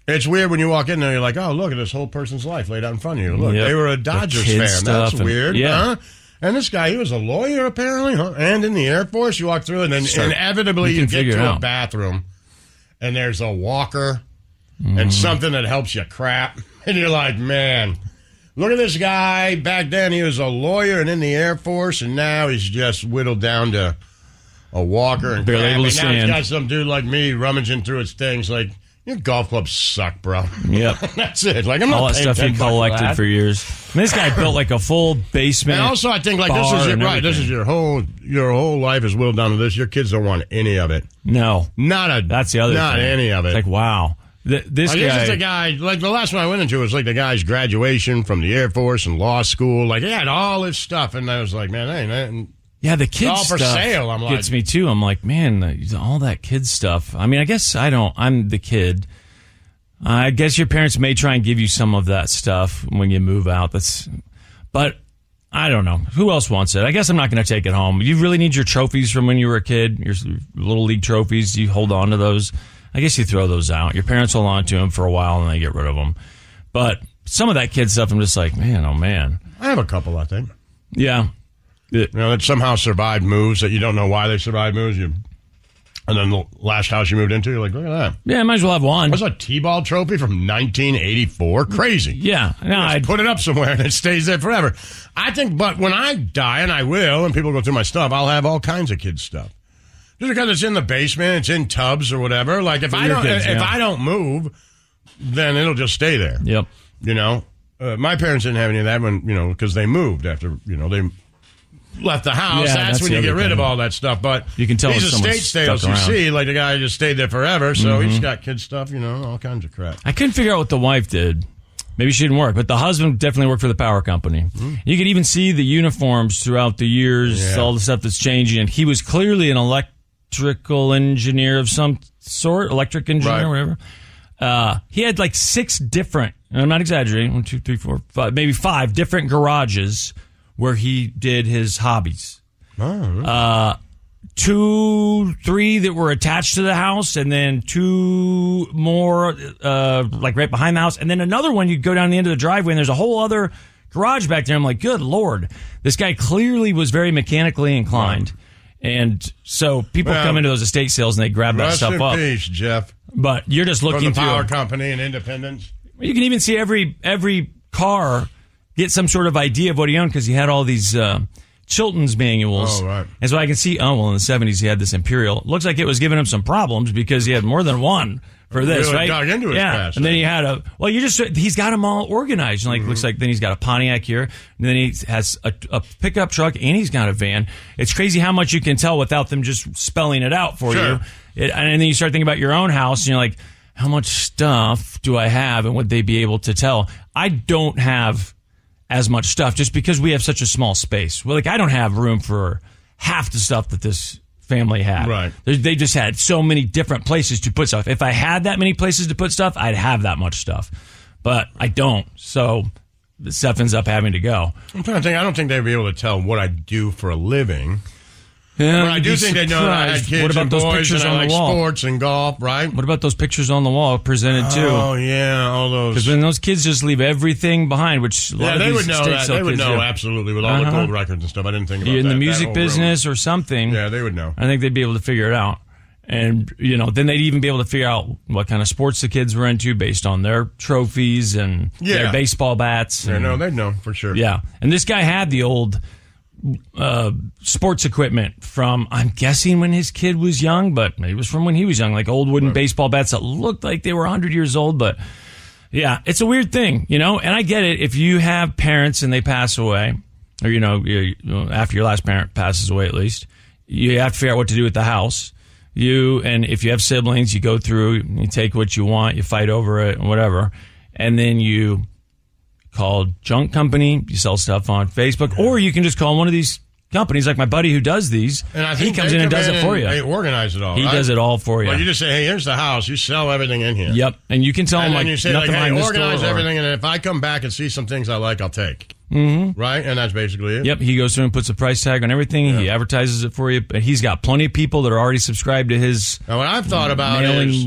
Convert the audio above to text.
It's weird when you walk in there, you're like, oh, look at this whole person's life laid out in front of you. Look, they were a Dodgers fan. That's weird. Huh? And this guy, he was a lawyer, apparently, huh? And in the Air Force. You walk through, and then inevitably you get to a bathroom, and there's a walker and something that helps you crap. And you're like, man, look at this guy. Back then, he was a lawyer and in the Air Force, and now he's just whittled down to a walker. And barely able to stand. Now he's got some dude like me rummaging through his things like, your golf clubs suck, bro. Yep. That's it. Like, I'm not all that stuff he collected for years. And this guy built like a full basement. And also, I think like this is your whole life is whittled down to this. Your kids don't want any of it. No, that's the other thing. Not any of it. It's like, wow. This guy is the guy. Like the last one I went into was like the guy's graduation from the Air Force and law school. Like he had all this stuff, and I was like, man, yeah, the kids all for stuff sale. I'm gets me too. I'm like, man, all that kids stuff. I mean, I guess I'm the kid. I guess your parents may try and give you some of that stuff when you move out. But I don't know. Who else wants it? I guess I'm not going to take it home. You really need your trophies from when you were a kid, your little league trophies. You hold on to those. I guess you throw those out. Your parents hold on to them for a while and they get rid of them. But some of that kid stuff, I'm just like, man, oh man. I have a couple, I think. Yeah. That somehow survived moves that you don't know why they survived moves. And then the last house you moved into, you're like, look at that. Yeah, I might as well have one. What's a T-ball trophy from 1984? Crazy. Yeah. No, I'd put it up somewhere and it stays there forever. I think, but when I die, and I will, and people go through my stuff, I'll have all kinds of kids' stuff. Just because it's in the basement, it's in tubs or whatever. Like, if I don't move, then it'll just stay there. Yep. My parents didn't have any of that when, because they moved after, they left the house. Yeah, that's when you get rid of all that stuff. But you can tell these estate sales you see, like the guy just stayed there forever, so he's got kid stuff, all kinds of crap. I couldn't figure out what the wife did. Maybe she didn't work, but the husband definitely worked for the power company. You could even see the uniforms throughout the years, all the stuff that's changing. And he was clearly an electrical engineer of some sort, electric engineer, or whatever. He had like 6 different, and I'm not exaggerating, 1, 2, 3, 4, 5, maybe 5 different garages where he did his hobbies. Oh, 2, 3 that were attached to the house, and then 2 more like right behind the house, and then another one. You go down the end of the driveway, and there's a whole other garage back there. I'm like, good Lord, this guy clearly was very mechanically inclined, and so people come into those estate sales and they grab that stuff up. Rest in peace, Jeff. But you're just looking from the power company and Independence. You can even see every car get some sort of idea of what he owned because he had all these Chilton's manuals. Oh, right. And so I can see, in the 70s he had this Imperial. Looks like it was giving him some problems because he had more than one for this, really right? Dug into his past, and then he had he's got them all organized. And looks like then he's got a Pontiac here, and then he has a pickup truck, and he's got a van. It's crazy how much you can tell without them just spelling it out for you. And then you start thinking about your own house, and you're like, how much stuff do I have, and would they be able to tell? I don't have as much stuff just because we have such a small space. Well, I don't have room for half the stuff that this family had. Right. They just had so many different places to put stuff. If I had that many places to put stuff, I'd have that much stuff. But I don't. So the stuff ends up having to go. I'm trying to think. I don't think they'd be able to tell what I do for a living. Yeah, but I do think they know that I had kids what about and those boys pictures and I on the like wall? Sports and golf, right? What about those pictures on the wall presented too? Oh, yeah, all those. Because when those kids just leave everything behind, which a lot of they these would know that. They would know, do. absolutely, with all the gold records and stuff. I didn't think about that. In the music business or something. Yeah, they would know. I think they'd be able to figure it out. And, then they'd even be able to figure out what kind of sports the kids were into based on their trophies and their baseball bats. Yeah, no, they'd know for sure. Yeah. And this guy had the old sports equipment from, I'm guessing when his kid was young, but maybe it was from when he was young, like old wooden baseball bats that looked like they were 100 years old. But yeah, it's a weird thing, and I get it. If you have parents and they pass away, or, after your last parent passes away, at least, you have to figure out what to do with the house. And if you have siblings, you go through, you take what you want, you fight over it and whatever. And then you call junk company, you sell stuff on Facebook, or you can just call one of these companies like my buddy who does these. And I think he comes in and does it for you. They organize it all. He does it all for you. Well, you just say, hey, here's the house. You sell everything in here. Yep. And you can tell them, you say, nothing behind hey, this organize door, everything, and if I come back and see some things I like, I'll take. Mm-hmm. Right? And that's basically it. Yep. He goes through and puts a price tag on everything. Yeah. He advertises it for you. But he's got plenty of people that are already subscribed to his now, what I've thought about mailing is